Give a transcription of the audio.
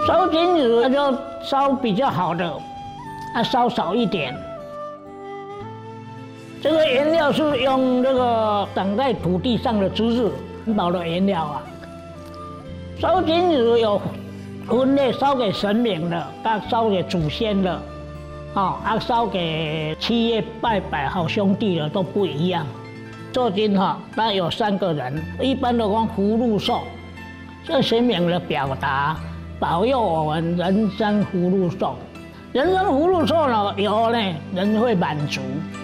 烧金纸那就烧比较好的，烧少一点。这个原料是用这个长在土地上的竹子环保的原料啊。烧金纸有分类，烧给神明的，烧给祖先的，烧给七月拜拜好兄弟的都不一样。做金那有3个人，一般的讲福禄寿，这神明的表达，保佑我们人生福禄寿。人生福禄寿呢，有呢，人会满足。